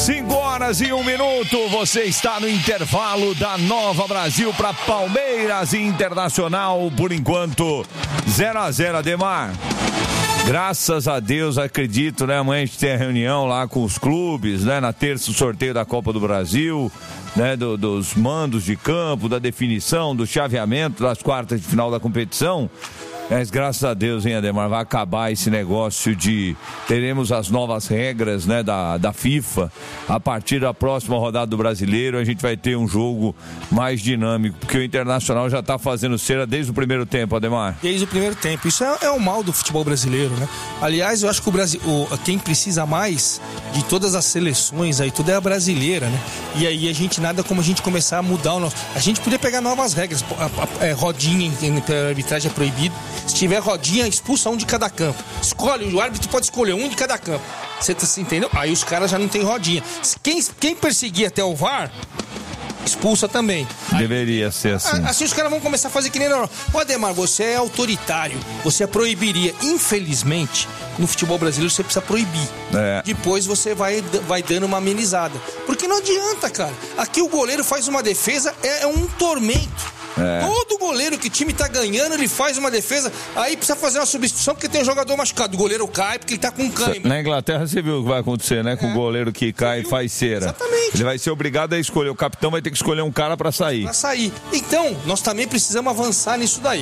5h01. Você está no intervalo da Nova Brasil para Palmeiras e Internacional. Por enquanto, 0-0, Ademar. Graças a Deus, acredito, né? Amanhã a gente tem a reunião lá com os clubes, né? Na terça, o sorteio da Copa do Brasil, né? Dos mandos de campo, da definição, do chaveamento das quartas de final da competição. Mas graças a Deus, hein, Ademar, vai acabar esse negócio de... Teremos as novas regras, né, da FIFA. A partir da próxima rodada do Brasileiro, a gente vai ter um jogo mais dinâmico, porque o Internacional já está fazendo cera desde o primeiro tempo, Ademar. Desde o primeiro tempo. Isso é o mal do futebol brasileiro, né? Aliás, eu acho que o Brasil, quem precisa mais de todas as seleções aí, tudo é a brasileira, né? E aí a gente, nada como a gente começar a mudar o nosso... A gente podia pegar novas regras. Rodinha pela arbitragem é proibido. Se tiver rodinha, expulsa um de cada campo. Escolhe, o árbitro pode escolher um de cada campo. Você entendeu? Aí os caras já não tem rodinha. Quem perseguir até o VAR, expulsa também. Deveria ser assim. Assim os caras vão começar a fazer que nem na Europa. Ô Ademar, você é autoritário. Você proibiria. Infelizmente, no futebol brasileiro você precisa proibir. Depois você vai dando uma amenizada. Porque não adianta, cara. Aqui o goleiro faz uma defesa, é um tormento. Todo goleiro que o time tá ganhando, ele faz uma defesa, aí precisa fazer uma substituição porque tem um jogador machucado. O goleiro cai porque ele tá com cãibra. Na Inglaterra você viu o que vai acontecer, né? Com o goleiro que cai e faz cera. Exatamente. Ele vai ser obrigado a escolher. O capitão vai ter que escolher um cara pra sair. Então, nós também precisamos avançar nisso daí.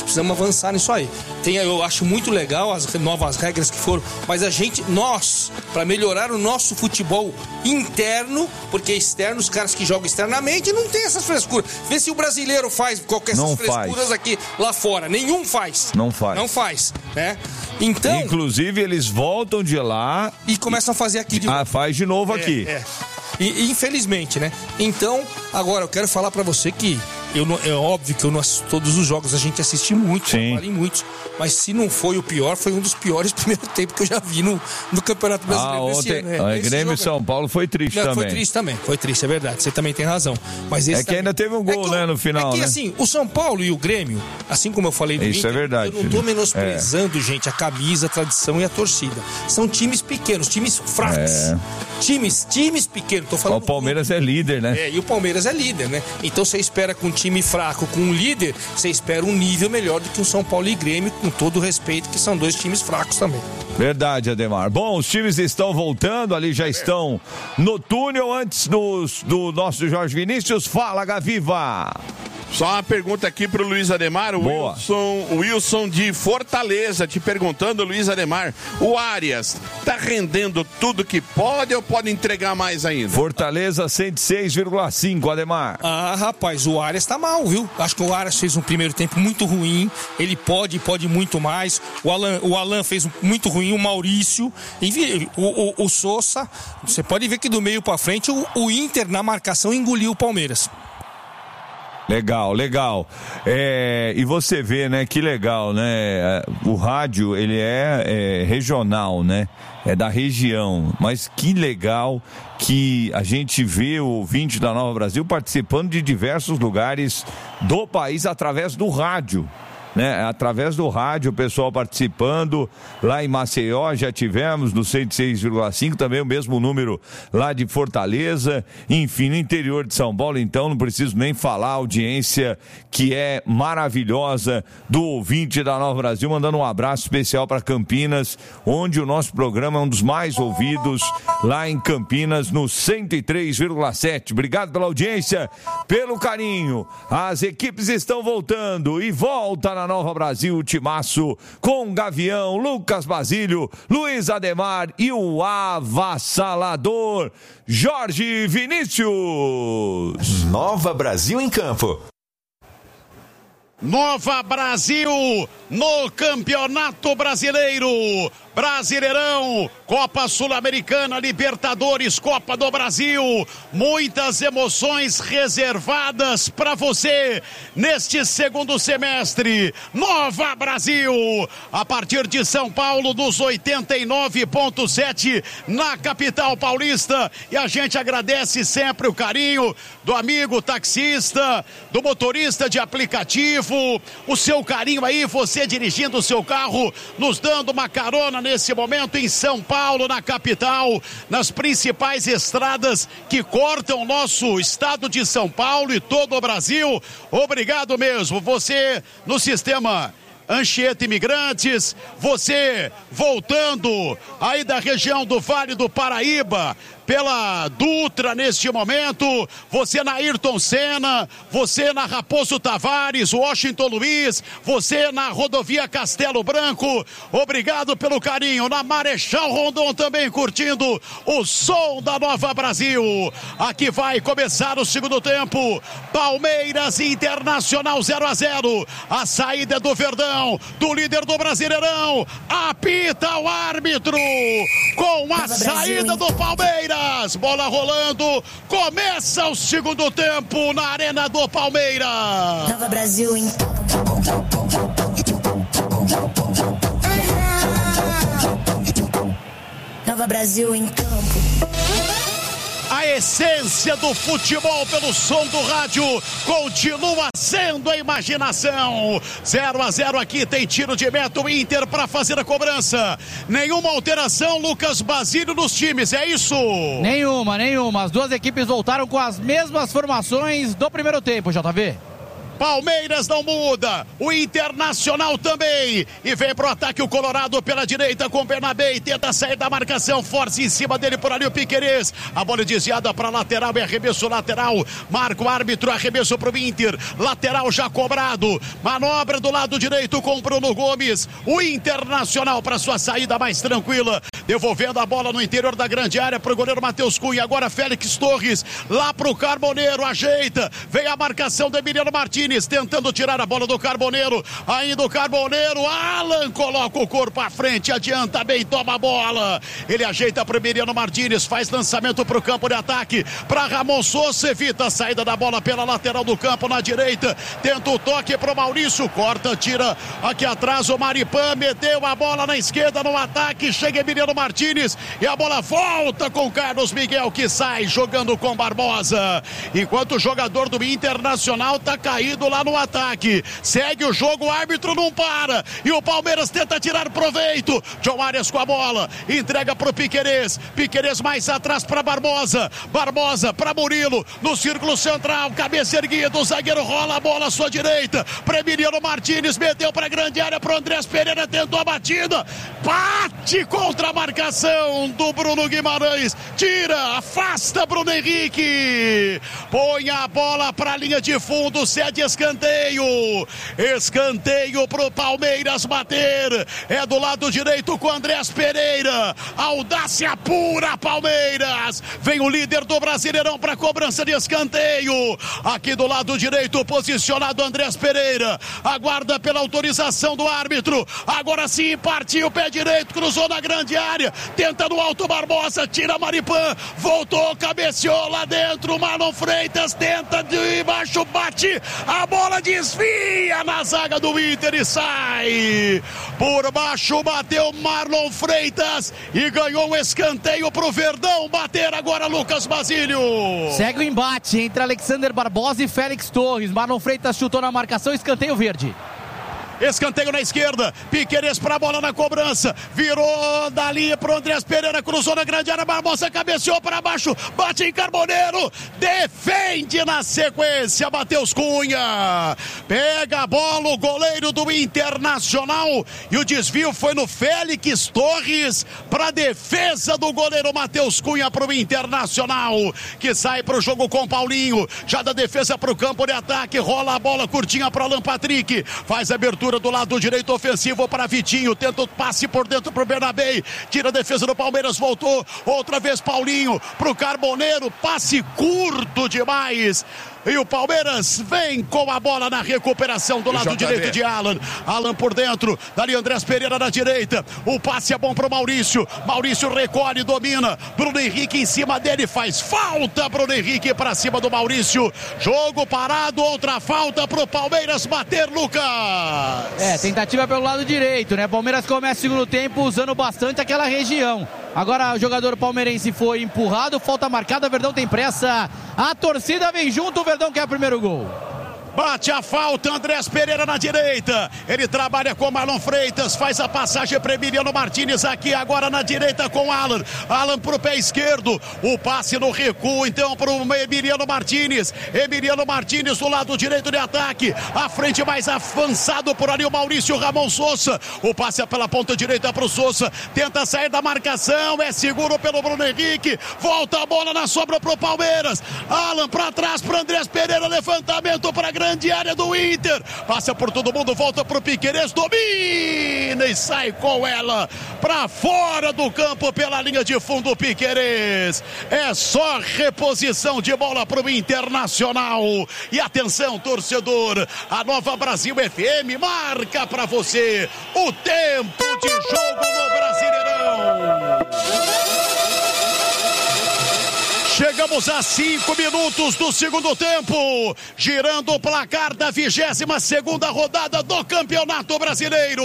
Eu acho muito legal as novas regras que foram, mas nós, pra melhorar o nosso futebol interno, porque externo, os caras que jogam externamente não tem essas frescuras. Vê se o brasileiro faz qualquer essas frescuras aqui lá fora. Nenhum faz. Não faz, né? Então, inclusive eles voltam de lá e começam a fazer aqui de novo. Faz de novo aqui. E infelizmente, né? Então, agora eu quero falar pra você que é óbvio que eu não assisto todos os jogos, a gente assiste muito, em muitos, mas se não foi o pior, foi um dos piores primeiros tempos que eu já vi no Campeonato Brasileiro ontem, ano. Grêmio e São Paulo foi triste também. Foi triste, é verdade, você também tem razão. Mas esse que ainda teve um gol, né, no final, né? Assim, o São Paulo e o Grêmio, assim como eu falei do Inter, é verdade, eu não tô menosprezando, gente, a camisa, a tradição e a torcida. São times pequenos, times fracos. Times pequenos, tô falando. O Palmeiras é líder, né? E o Palmeiras é líder, né? Então você espera com um time fraco, com um líder, você espera um nível melhor do que o São Paulo e Grêmio, com todo o respeito, que são dois times fracos também. Verdade, Ademar. Bom, os times estão voltando, ali já estão no túnel. Antes do nosso Jorge Vinícius, fala, Gaviva. Só uma pergunta aqui pro Luiz Ademar, o Wilson de Fortaleza, te perguntando, Luiz Ademar, o Arias tá rendendo tudo que pode ou pode entregar mais ainda? Fortaleza 106,5, Ademar. Rapaz, o Arias tá mal, viu? Acho que o Arias fez um primeiro tempo muito ruim, ele pode muito mais, o Alan fez muito ruim, o Maurício, enfim, o Sousa, você pode ver que do meio pra frente o Inter na marcação engoliu o Palmeiras. Legal. E você vê, né, que legal, né? O rádio, ele é regional, né? É da região, mas que legal que a gente vê o ouvinte da Nova Brasil participando de diversos lugares do país através do rádio. Né? Através do rádio, o pessoal participando. Lá em Maceió já tivemos no 106,5, também o mesmo número lá de Fortaleza. Enfim, no interior de São Paulo, então, não preciso nem falar, a audiência que é maravilhosa do ouvinte da Nova Brasil, mandando um abraço especial para Campinas, onde o nosso programa é um dos mais ouvidos, lá em Campinas, no 103,7. Obrigado pela audiência, pelo carinho. As equipes estão voltando e volta na Nova Brasil, o timaço com Gavião, Lucas Basílio, Luiz Ademar e o avassalador Jorge Vinícius. Nova Brasil em campo. Nova Brasil no Campeonato Brasileiro, Brasileirão, Copa Sul-Americana, Libertadores, Copa do Brasil, muitas emoções reservadas para você neste segundo semestre. Nova Brasil, a partir de São Paulo, dos 89.7 na capital paulista, e a gente agradece sempre o carinho do amigo taxista, do motorista de aplicativo, o seu carinho aí, você você dirigindo o seu carro, nos dando uma carona nesse momento em São Paulo, na capital, nas principais estradas que cortam o nosso estado de São Paulo e todo o Brasil. Obrigado mesmo. Você no sistema Anchieta Imigrantes, você voltando aí da região do Vale do Paraíba, pela Dutra neste momento, você na Ayrton Senna, você na Raposo Tavares, Washington Luiz, você na rodovia Castelo Branco, obrigado pelo carinho, na Marechal Rondon também curtindo o som da Nova Brasil. Aqui vai começar o segundo tempo, Palmeiras e Internacional 0-0, a saída do Verdão, do líder do Brasileirão, apita o árbitro, com a saída do Palmeiras. Bola rolando, começa o segundo tempo na Arena do Palmeiras. Nova Brasil em Nova Brasil em campo. A essência do futebol pelo som do rádio continua sendo a imaginação. 0-0 aqui, tem tiro de meta, o Inter para fazer a cobrança. Nenhuma alteração, Lucas Basílio, nos times, é isso? Nenhuma. As duas equipes voltaram com as mesmas formações do primeiro tempo, JV. Palmeiras não muda, o Internacional também, e vem pro ataque o Colorado pela direita com o Bernabé, tenta sair da marcação, força em cima dele por ali o Piquerez, a bola desviada para lateral, é arremesso lateral, marca o árbitro, arremesso pro Inter, lateral já cobrado, manobra do lado direito com Bruno Gomes, o Internacional para sua saída mais tranquila, devolvendo a bola no interior da grande área pro goleiro Matheus Cunha, agora Félix Torres, lá pro Carboneiro, ajeita, vem a marcação do Emiliano Martins, tentando tirar a bola do Carboneiro, ainda o Carboneiro, Alan coloca o corpo à frente, adianta bem, toma a bola, ele ajeita para o Emiliano Martins, faz lançamento para o campo de ataque, para Ramon Sousa, evita a saída da bola pela lateral do campo na direita, tenta o toque para o Maurício, corta, tira aqui atrás o Maripan, meteu a bola na esquerda no ataque, chega Emiliano Martins e a bola volta com Carlos Miguel que sai jogando com Barbosa, enquanto o jogador do Internacional tá caído lá no ataque, segue o jogo, o árbitro não para, e o Palmeiras tenta tirar proveito, John Arias com a bola, entrega pro Piquerez, Piquerez mais atrás para Barbosa, Barbosa para Murilo, no círculo central, cabeça erguida, o zagueiro rola a bola à sua direita, para Emiliano Martins, meteu para grande área, pro Andrés Pereira, tentou a batida, bate contra a marcação do Bruno Guimarães, tira, afasta Bruno Henrique, põe a bola para a linha de fundo, cede escanteio pro Palmeiras bater, é do lado direito com Andrés Pereira, audácia pura Palmeiras, vem o líder do Brasileirão para cobrança de escanteio, aqui do lado direito posicionado Andrés Pereira, aguarda pela autorização do árbitro, agora sim partiu o pé direito, cruzou na grande área, tenta no alto Barbosa, tira Maripan, voltou, cabeceou lá dentro, Marlon Freitas tenta de baixo, bate, a bola desvia na zaga do Inter e sai. Por baixo bateu Marlon Freitas e ganhou um escanteio pro Verdão bater agora Lucas Basílio. Segue o embate entre Alexander Barbosa e Félix Torres. Marlon Freitas chutou na marcação, escanteio verde. Escanteio na esquerda, Piquerez pra bola na cobrança, virou dali pro Andrés Pereira, cruzou na grande área, Barbosa cabeceou para baixo, bate em Carboneiro, defende na sequência, Matheus Cunha, pega a bola o goleiro do Internacional e o desvio foi no Félix Torres para defesa do goleiro Matheus Cunha pro Internacional, que sai pro jogo com Paulinho, já da defesa pro campo de ataque, rola a bola curtinha pro Alan Patrick, faz a abertura do lado direito ofensivo para Vitinho, tenta o passe por dentro pro Bernabé, tira a defesa do Palmeiras, voltou, outra vez Paulinho pro Carboneiro, passe curto demais, e o Palmeiras vem com a bola na recuperação do lado direito de Alan, Alan por dentro, dali Andrés Pereira na direita, o passe é bom pro Maurício, Maurício recolhe, domina, Bruno Henrique em cima dele, faz falta, Bruno Henrique para cima do Maurício, jogo parado, outra falta pro Palmeiras bater, Lucas. Tentativa pelo lado direito, né? Palmeiras começa o segundo tempo usando bastante aquela região. Agora o jogador palmeirense foi empurrado, falta marcada, Verdão tem pressa, a torcida vem junto, o Verdão quer o primeiro gol. Bate a falta, Andrés Pereira na direita. Ele trabalha com Marlon Freitas, faz a passagem para Emiliano Martínez aqui agora na direita com Alan. Alan pro pé esquerdo. O passe no recuo então pro Emiliano Martínez. Emiliano Martínez do lado direito de ataque. À frente mais avançado por ali o Maurício Ramon Sousa. O passe é pela ponta direita pro Sousa. Tenta sair da marcação. É seguro pelo Bruno Henrique. Volta a bola na sobra pro Palmeiras. Alan para trás pro Andrés Pereira. Levantamento para grande área do Inter, passa por todo mundo, volta pro Piquerez, domina e sai com ela para fora do campo pela linha de fundo. Piquerez, é só reposição de bola pro Internacional. E atenção, torcedor, a Nova Brasil FM marca para você o tempo de jogo no Brasileirão. Chegamos a 5 minutos do segundo tempo, girando o placar da 22ª rodada do Campeonato Brasileiro.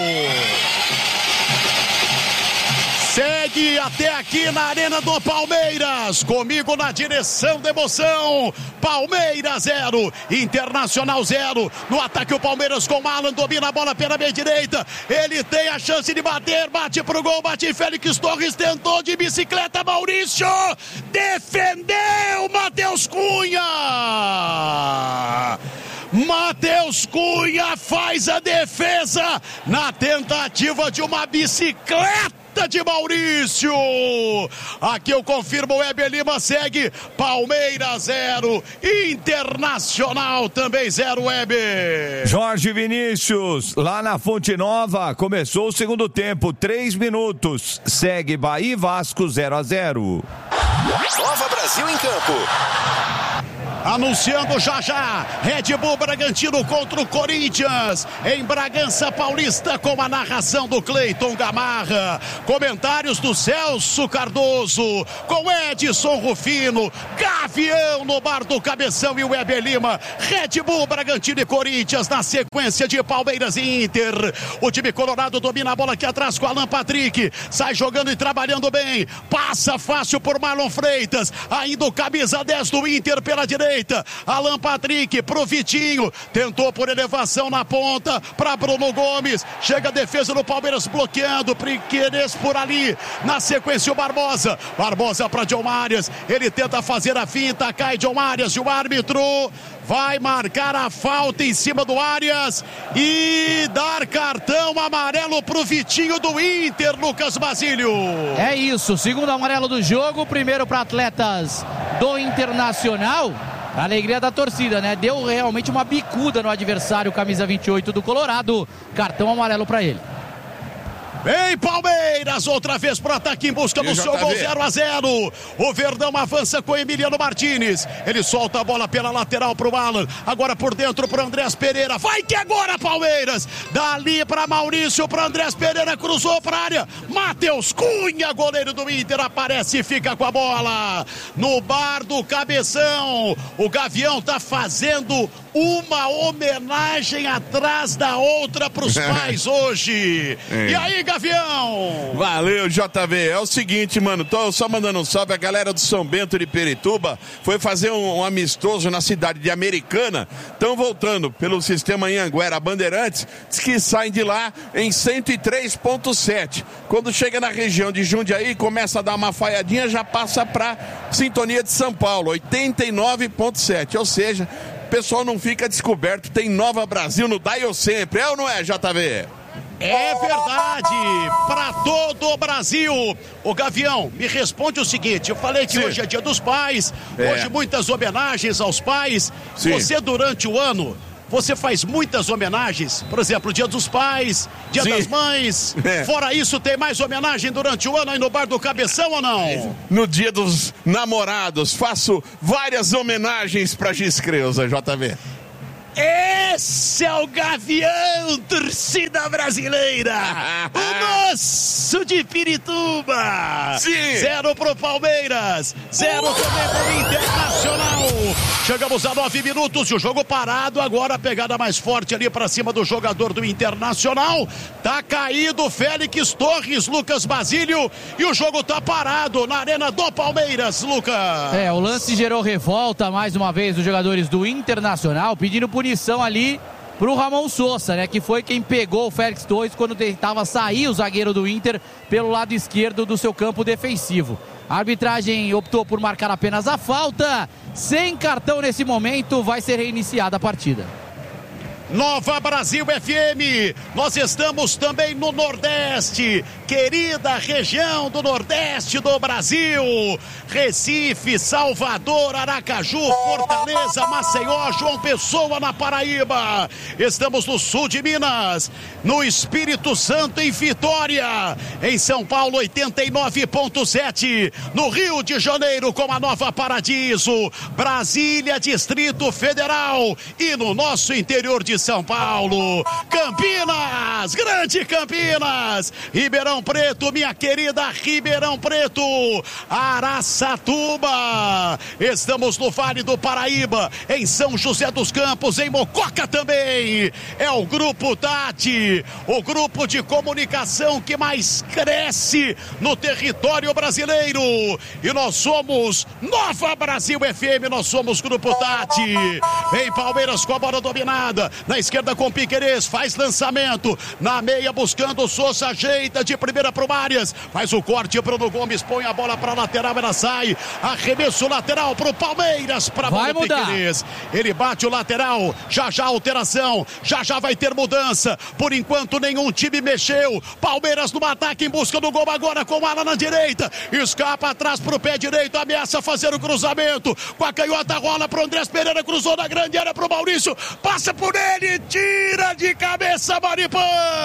Segue até aqui na Arena do Palmeiras, comigo na direção da emoção. Palmeiras 0, Internacional 0. No ataque o Palmeiras com Alan, domina a bola pela meia direita. Ele tem a chance de bater, bate pro gol, bate Félix Torres, tentou de bicicleta, Maurício defendeu, Matheus Cunha. Matheus Cunha faz a defesa na tentativa de uma bicicleta de Maurício. Aqui eu confirmo, o Weber Lima segue. Palmeiras 0, Internacional também 0, Weber. Jorge Vinícius, lá na Fonte Nova, começou o segundo tempo, 3 minutos. Segue Bahia e Vasco 0-0. Nova Brasil em campo. Anunciando já Red Bull Bragantino contra o Corinthians em Bragança Paulista, com a narração do Cleiton Gamarra, comentários do Celso Cardoso, com Edson Rufino, Gavião no bar do Cabeção e o Weber Lima. Red Bull Bragantino e Corinthians na sequência de Palmeiras e Inter. O time colorado domina a bola aqui atrás com Alan Patrick, sai jogando e trabalhando bem, passa fácil por Marlon Freitas, ainda o camisa 10 do Inter pela direita. Alan Patrick pro Vitinho, tentou por elevação na ponta para Bruno Gomes, chega a defesa do Palmeiras bloqueando, Piquerez por ali, na sequência o Barbosa para John Arias, ele tenta fazer a finta, cai John Arias e o árbitro vai marcar a falta em cima do Arias e dar cartão amarelo pro Vitinho do Inter, Lucas Basílio. É isso, segundo amarelo do jogo, primeiro para atletas do Internacional. A alegria da torcida, né? Deu realmente uma bicuda no adversário, camisa 28 do Colorado. Cartão amarelo para ele. Vem Palmeiras, outra vez pro ataque em busca do seu gol, 0-0. O Verdão avança com Emiliano Martínez. Ele solta a bola pela lateral pro Alan. Agora por dentro pro Andrés Pereira. Vai que agora Palmeiras. Dali pra Maurício, pro Andrés Pereira, cruzou pra área. Matheus Cunha, goleiro do Inter, aparece e fica com a bola. No bar do Cabeção. O Gavião tá fazendo uma homenagem atrás da outra pros pais hoje. E aí, Gavião? Valeu, JV. É o seguinte, mano, tô só mandando um salve. A galera do São Bento de Pirituba foi fazer um amistoso na cidade de Americana. Estão voltando pelo sistema Anhanguera Bandeirantes. Diz que saem de lá em 103.7. Quando chega na região de Jundiaí, começa a dar uma falhadinha, já passa pra sintonia de São Paulo, 89.7. Ou seja, o pessoal não fica descoberto, tem Nova Brasil no Dial sempre, é ou não é, JV? É verdade, para todo o Brasil. O Gavião, me responde o seguinte, eu falei que hoje é dia dos pais, hoje muitas homenagens aos pais. Sim. Você durante o ano, você faz muitas homenagens, por exemplo, Dia dos Pais, Dia das Mães. Fora isso, tem mais homenagem durante o ano aí no bar do Cabeção ou não? No Dia dos Namorados, faço várias homenagens pra Giz Creuza, JV. Esse é o Gavião, torcida brasileira. O nosso de Pirituba. Sim. 0 pro Palmeiras, 0 também pro Internacional. Chegamos a 9 minutos e o jogo parado. Agora a pegada mais forte ali pra cima do jogador do Internacional. Tá caído o Félix Torres, Lucas Basílio. E o jogo tá parado na Arena do Palmeiras, Lucas. O lance gerou revolta mais uma vez dos jogadores do Internacional, pedindo punição punição ali pro Ramon Sosa, né? Que foi quem pegou o Félix Torres quando tentava sair o zagueiro do Inter pelo lado esquerdo do seu campo defensivo. A arbitragem optou por marcar apenas a falta. Sem cartão nesse momento, vai ser reiniciada a partida. Nova Brasil FM, nós estamos também no Nordeste, querida região do Nordeste do Brasil, Recife, Salvador, Aracaju, Fortaleza, Maceió, João Pessoa na Paraíba. Estamos no sul de Minas, no Espírito Santo em Vitória, em São Paulo 89.7, no Rio de Janeiro com a Nova Paradiso, Brasília, Distrito Federal e no nosso interior de São Paulo, Campinas, grande Campinas, Ribeirão Preto, minha querida Ribeirão Preto, Araçatuba, estamos no Vale do Paraíba, em São José dos Campos, em Mococa também, é o Grupo Tati, o grupo de comunicação que mais cresce no território brasileiro, e nós somos Nova Brasil FM, nós somos Grupo Tati. Vem Palmeiras com a bola dominada, na esquerda com Piquerez, faz lançamento, na meia buscando o Sosa, ajeita de primeira pro Arias, faz o corte, Bruno Gomes põe a bola pra lateral, ela sai, arremesso lateral pro Palmeiras, pra bola do Piquerez, ele bate o lateral, já alteração, já vai ter mudança, por enquanto nenhum time mexeu, Palmeiras no ataque em busca do gol agora com o Alan na direita, escapa atrás pro pé direito, ameaça fazer o cruzamento, com a canhota rola pro Andrés Pereira, cruzou na grande área pro Maurício, passa por ele, tira de cabeça Maripã,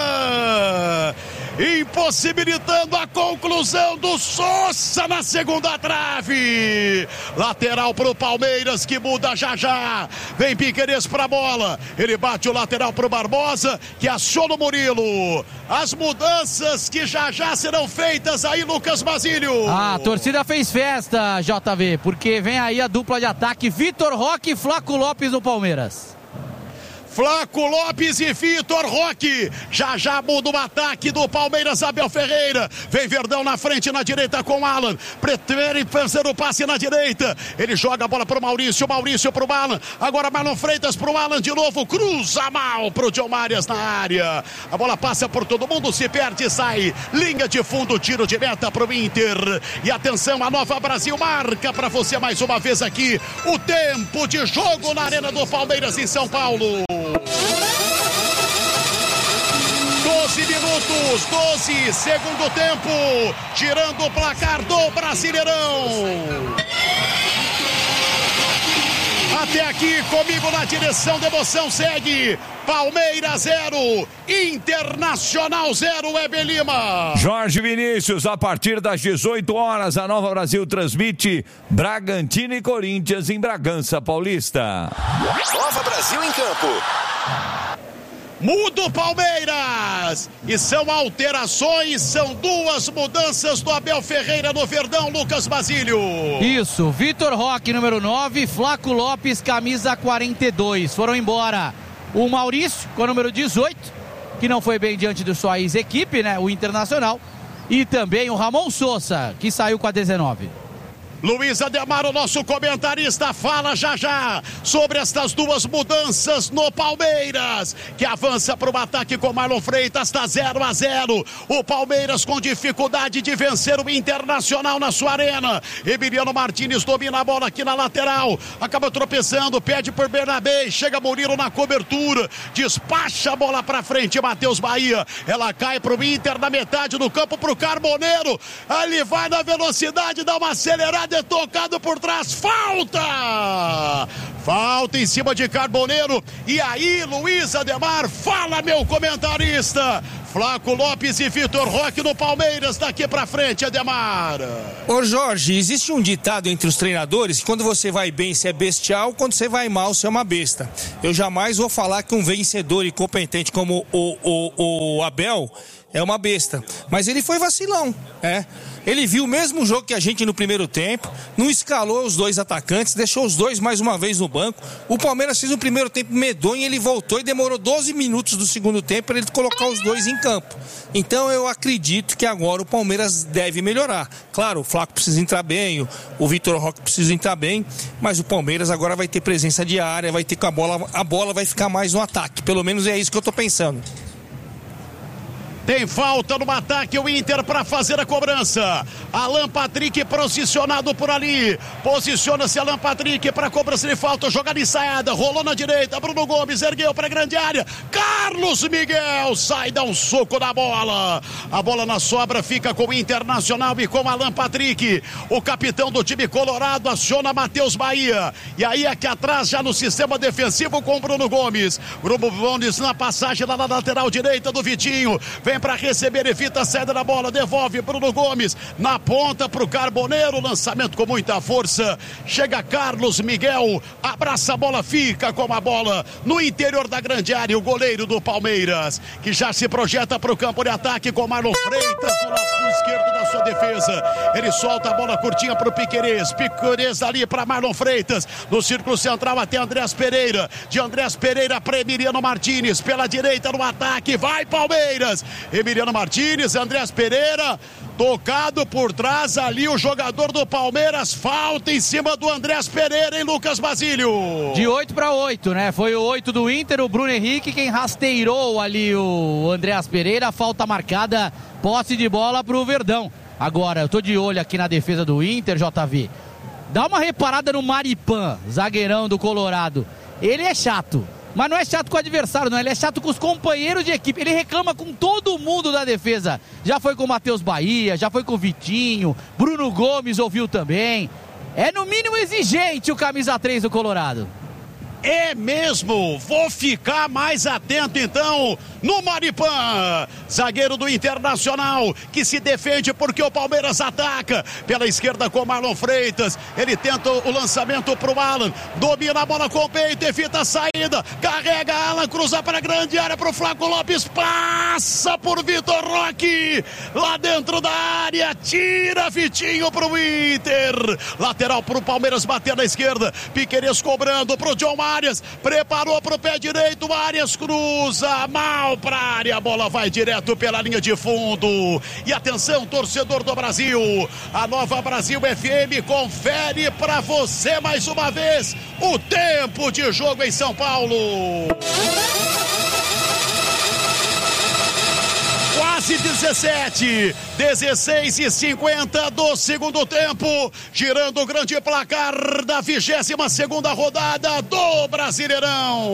impossibilitando a conclusão do Sosa na segunda trave, lateral pro Palmeiras que muda já, vem Piquerez pra bola, ele bate o lateral pro Barbosa, que aciona o Murilo, as mudanças que já serão feitas aí, Lucas Basílio. A torcida fez festa, JV, porque vem aí a dupla de ataque, Vitor Roque e Flaco Lopes no Palmeiras. Flaco Lopes e Vitor Roque, já muda o ataque do Palmeiras, Abel Ferreira, vem Verdão na frente, na direita com Alan, prefere fazer o passe na direita, ele joga a bola pro Maurício pro Alan, agora Marlon Freitas pro Alan de novo, cruza mal pro John Marias na área, a bola passa por todo mundo, se perde, sai, linha de fundo, tiro de meta pro Inter, e atenção, a Nova Brasil marca pra você mais uma vez aqui, o tempo de jogo na Arena do Palmeiras em São Paulo. 12 minutos, 12, segundo tempo, tirando o placar do Brasileirão. Até aqui comigo na direção da emoção segue Palmeiras 0, Internacional 0, Weber Lima. Jorge Vinícius, a partir das 18 horas, a Nova Brasil transmite Bragantino e Corinthians em Bragança Paulista. Nova Brasil em campo. Muda o Palmeiras, e são alterações, são duas mudanças do Abel Ferreira no Verdão, Lucas Basílio. Isso, Vitor Roque, número 9, Flaco Lopes, camisa 42, foram embora o Maurício, com o número 18, que não foi bem diante de sua ex-equipe, né, o Internacional, e também o Ramon Sosa, que saiu com a 19. Luiz Ademar, o nosso comentarista, fala já sobre estas duas mudanças no Palmeiras, que avança para o ataque com Marlon Freitas, está 0-0. O Palmeiras com dificuldade de vencer o Internacional na sua arena. Emiliano Martínez domina a bola aqui na lateral, acaba tropeçando, pede por Bernabé, chega Murilo na cobertura, despacha a bola para frente, Matheus Bahia, ela cai para o Inter na metade do campo, para o Carboneiro, ali vai na velocidade, dá uma acelerada, é tocado por trás, falta em cima de Carboneiro, e aí Luiz Ademar, fala meu comentarista, Flaco Lopes e Vitor Roque no Palmeiras, daqui pra frente, Ademar. Ô Jorge, existe um ditado entre os treinadores que quando você vai bem você é bestial, quando você vai mal você é uma besta. Eu jamais vou falar que um vencedor e competente como o Abel é uma besta. Mas ele foi vacilão, Ele viu o mesmo jogo que a gente no primeiro tempo, não escalou os dois atacantes, deixou os dois mais uma vez no banco. O Palmeiras fez um primeiro tempo medonho, ele voltou e demorou 12 minutos do segundo tempo para ele colocar os dois em campo. Então eu acredito que agora o Palmeiras deve melhorar. Claro, o Flaco precisa entrar bem, o Vitor Roque precisa entrar bem, mas o Palmeiras agora vai ter presença de área, vai ter com a bola vai ficar mais no ataque. Pelo menos é isso que eu tô pensando. Tem falta no ataque, o Inter para fazer a cobrança. Alan Patrick posicionado por ali. Posiciona-se Alan Patrick para cobrança de falta. Jogada ensaiada, rolou na direita. Bruno Gomes ergueu para a grande área. Carlos Miguel sai, dá um soco na bola. A bola na sobra fica com o Internacional e com Alan Patrick. O capitão do time colorado aciona Matheus Bahia. E aí aqui atrás, já no sistema defensivo com Bruno Gomes. Bruno Gomes na passagem lá na lateral direita do Vitinho. Vem para receber, evita a saída da bola, devolve Bruno Gomes na ponta para o Carboneiro, lançamento com muita força, chega Carlos Miguel, abraça a bola, fica com a bola no interior da grande área, o goleiro do Palmeiras, que já se projeta para o campo de ataque com Marlon Freitas no lado esquerdo da sua defesa, ele solta a bola curtinha para o Piquerez ali para Marlon Freitas, no círculo central até Andrés Pereira, de Andrés Pereira para Emiliano Martínez, pela direita no ataque, vai Palmeiras, Emiliano Martínez, Andrés Pereira, tocado por trás ali o jogador do Palmeiras, falta em cima do Andrés Pereira, hein, Lucas Basílio? De 8 para 8, né? Foi o 8 do Inter, o Bruno Henrique quem rasteirou ali o Andrés Pereira, falta marcada, posse de bola pro Verdão. Agora, eu tô de olho aqui na defesa do Inter, JV. Dá uma reparada no Maripan, zagueirão do Colorado. Ele é chato. Mas não é chato com o adversário, não. Ele é chato com os companheiros de equipe. Ele reclama com todo mundo da defesa. Já foi com o Matheus Bahia, já foi com o Vitinho. Bruno Gomes ouviu também. É no mínimo exigente o camisa 3 do Colorado. É mesmo, vou ficar mais atento então no Maripan, zagueiro do Internacional, que se defende porque o Palmeiras ataca, pela esquerda com Marlon Freitas, ele tenta o lançamento pro Alan, domina a bola com o peito, evita a saída, carrega Alan, cruza para a grande área pro Flaco Lopes, passa por Vitor Roque, lá dentro da área, tira Vitinho pro Inter, lateral pro Palmeiras bater na esquerda, Piquerez cobrando pro John Arias, preparou pro pé direito, Arias cruza, mal pra área, a bola vai direto pela linha de fundo, e atenção torcedor do Brasil, a Nova Brasil FM confere pra você mais uma vez o tempo de jogo em São Paulo. Quase 17, 16:50 do segundo tempo, girando o grande placar da 22ª rodada do Brasileirão.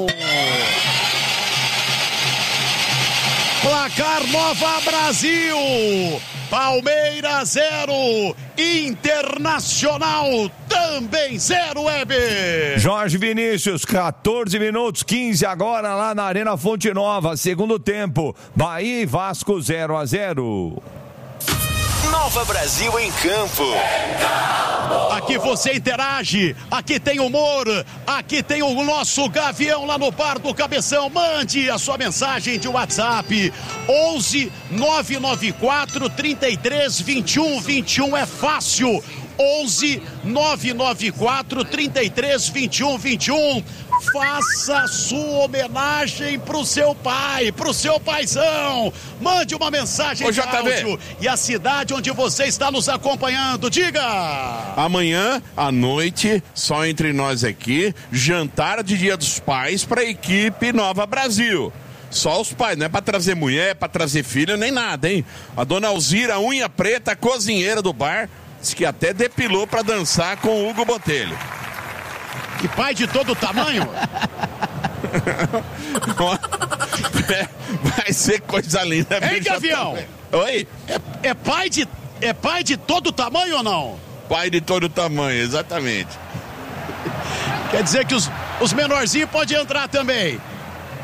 Placar Nova Brasil, Palmeiras 0, Internacional também 0, Weber. Jorge Vinícius, 14 minutos, 15 agora lá na Arena Fonte Nova, segundo tempo, Bahia e Vasco 0-0. Nova Brasil em campo. Aqui você interage, aqui tem humor, aqui tem o nosso Gavião lá no Bar do Cabeção. Mande a sua mensagem de WhatsApp 11 994 33 21 21, é fácil. 11 994 33 21 21. Faça a sua homenagem pro seu pai, pro seu paizão. Mande uma mensagem de áudio e a cidade onde você está nos acompanhando. Diga! Amanhã à noite, só entre nós aqui, jantar de Dia dos Pais para a equipe Nova Brasil. Só os pais, não é pra trazer mulher, pra trazer filho, nem nada, hein? A dona Alzira, unha preta, cozinheira do bar, diz que até depilou pra dançar com o Hugo Botelho. Que pai de todo tamanho? Vai ser coisa linda. Hein, Gavião? Oi? É pai de todo tamanho ou não? Pai de todo tamanho, exatamente. Quer dizer que os menorzinhos podem entrar também.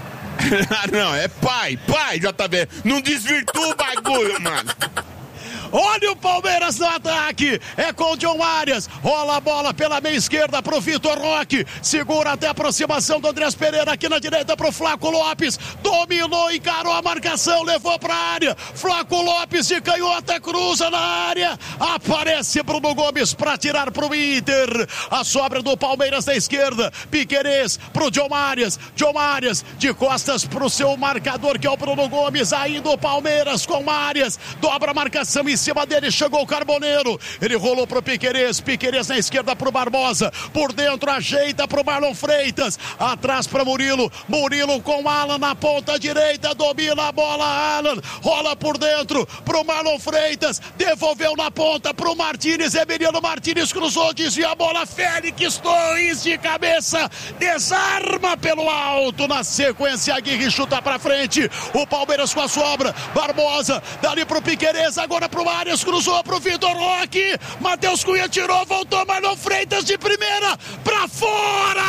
Não, é pai, JB. Não desvirtua o bagulho, mano. Olha o Palmeiras no ataque. É com o John Arias. Rola a bola pela meia esquerda pro Vitor Roque. Segura até a aproximação do Andrés Pereira aqui na direita pro Flaco Lopes. Dominou, encarou a marcação, levou pra área. Flaco Lopes de canhota, cruza na área. Aparece Bruno Gomes pra tirar pro Inter. A sobra do Palmeiras na esquerda. Piquerez pro John Arias. John Arias de costas pro seu marcador, que é o Bruno Gomes. Ainda o Palmeiras com Arias. Dobra a marcação em cima dele. Chegou o Carboneiro. Ele rolou pro Piquerez. Piquerez na esquerda pro Barbosa. Por dentro ajeita pro Marlon Freitas. Atrás pra Murilo. Murilo com Alan na ponta direita. Domina a bola. Alan rola por dentro pro Marlon Freitas. Devolveu na ponta pro Martínez. Emiliano Martínez cruzou. Desvia a bola. Félix Torres de cabeça. Desarma pelo alto. Na sequência, Aguirre chuta pra frente. O Palmeiras com a sobra. Barbosa. Dali pro Piquerez. Agora pro Arias. Cruzou pro Vitor Roque. Matheus Cunha tirou. Voltou Marlon Freitas de primeira. Pra fora!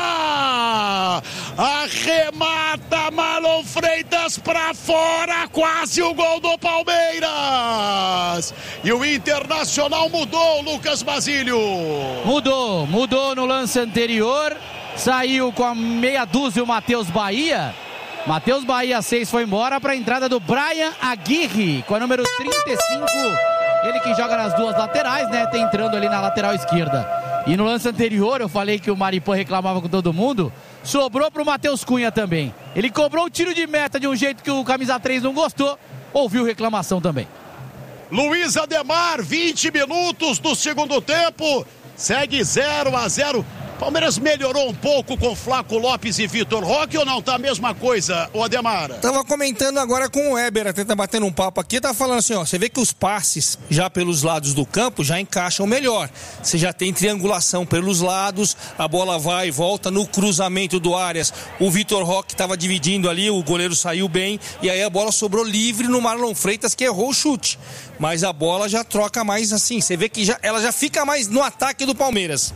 Arremata Marlon Freitas pra fora. Quase o gol do Palmeiras. E o Internacional mudou, Lucas Basílio. Mudou no lance anterior. Saiu com a meia dúzia o Matheus Bahia. Matheus Bahia 6 foi embora para a entrada do Brian Aguirre com a número 35. Ele que joga nas duas laterais, né? Tá entrando ali na lateral esquerda. E no lance anterior eu falei que o Maripã reclamava com todo mundo. Sobrou pro Matheus Cunha também. Ele cobrou o tiro de meta de um jeito que o camisa 3 não gostou. Ouviu reclamação também. Luiz Ademar, 20 minutos do segundo tempo. Segue 0-0. Palmeiras melhorou um pouco com Flaco Lopes e Vitor Roque ou não? Tá a mesma coisa, o Ademar? Tava comentando agora com o Weber, até tá batendo um papo aqui, tá falando assim, ó, você vê que os passes já pelos lados do campo já encaixam melhor. Você já tem triangulação pelos lados, a bola vai e volta no cruzamento do Arias. O Vitor Roque tava dividindo ali, o goleiro saiu bem e aí a bola sobrou livre no Marlon Freitas, que errou o chute. Mas a bola já troca mais assim, você vê que ela já fica mais no ataque do Palmeiras.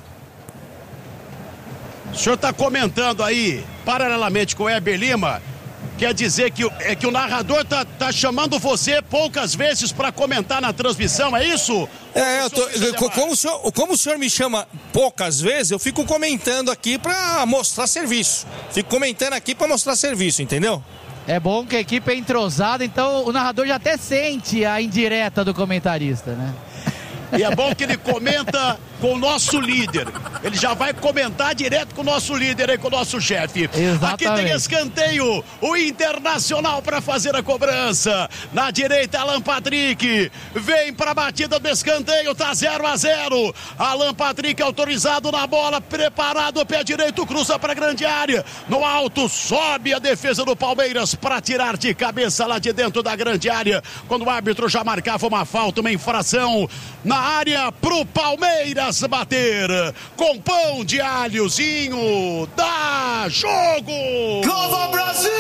O senhor está comentando aí, paralelamente com o Heber Lima, quer dizer que o narrador tá chamando você poucas vezes para comentar na transmissão, é isso? Como o senhor me chama poucas vezes, eu fico comentando aqui para mostrar serviço. Fico comentando aqui para mostrar serviço, entendeu? É bom que a equipe é entrosada, então o narrador já até sente a indireta do comentarista, né? E é bom que ele comenta com o nosso líder. Ele já vai comentar direto com o nosso líder aí, com o nosso chefe. Exatamente. Aqui tem escanteio. O Internacional para fazer a cobrança. Na direita, Alan Patrick. Vem para a batida do escanteio. Tá 0-0. Alan Patrick autorizado na bola. Preparado, pé direito, cruza para a grande área. No alto, sobe a defesa do Palmeiras para tirar de cabeça lá de dentro da grande área. Quando o árbitro já marcava uma falta, uma infração na área pro Palmeiras bater com pão de alhozinho. Dá jogo! Nova Brasil!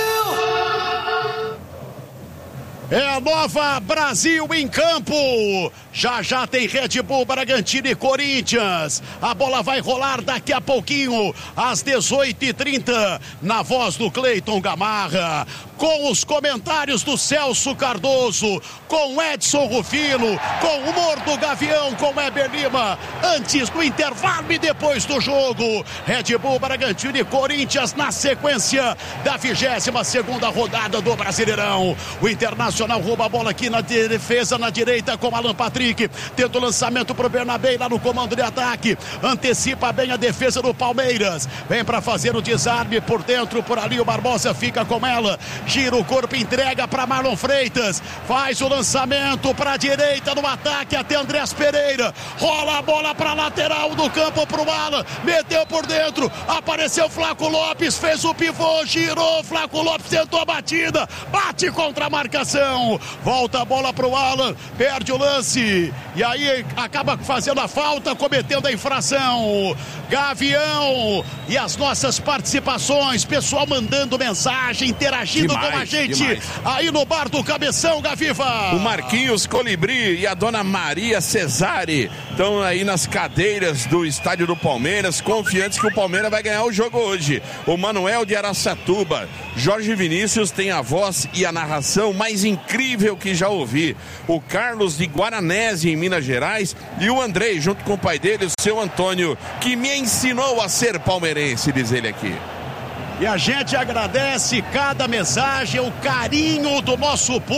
É a Nova Brasil em campo. Já tem Red Bull, Bragantino e Corinthians. A bola vai rolar daqui a pouquinho, às 18h30, na voz do Cleiton Gamarra, com os comentários do Celso Cardoso, com Edson Rufino, com o humor do Gavião, com Heber Lima, antes do intervalo e depois do jogo. Red Bull, Bragantino e Corinthians na sequência da 22ª rodada do Brasileirão. O Internacional rouba a bola aqui na defesa, na direita com Alan Patrick. Tenta o lançamento pro Bernabé lá no comando de ataque. Antecipa bem a defesa do Palmeiras. Vem para fazer o desarme por dentro, por ali o Barbosa fica com ela. Gira o corpo, entrega para Marlon Freitas. Faz o lançamento para a direita no ataque até Andrés Pereira. Rola a bola para lateral do campo pro Alan. Meteu por dentro. Apareceu Flaco Lopes, fez o pivô, girou. Flaco Lopes tentou a batida. Bate contra a marcação. Volta a bola pro Alan. Perde o lance. Ronald. E aí acaba fazendo a falta, cometendo a infração. Gavião. E as nossas participações, pessoal mandando mensagem, interagindo com a gente aí no bar do Cabeção, Gaviva. O Marquinhos Colibri e a dona Maria Cesare estão aí nas cadeiras do estádio do Palmeiras, confiantes que o Palmeiras vai ganhar o jogo hoje. O Manuel de Araçatuba, Jorge Vinícius tem a voz e a narração mais incrível que já ouvi. O Carlos de Guaranese, em Minas Gerais, e o Andrei, junto com o pai dele, o seu Antônio, que me ensinou a ser palmeirense, diz ele aqui. E a gente agradece cada mensagem, o carinho do nosso público.